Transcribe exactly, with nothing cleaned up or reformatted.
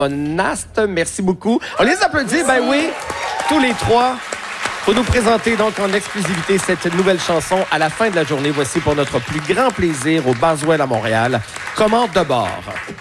Nast, merci beaucoup. On les applaudit, ben oui, tous les trois, pour nous présenter donc en exclusivité cette nouvelle chanson à la fin de la journée. Voici pour notre plus grand plaisir au Baswell à Montréal, Commande de bord.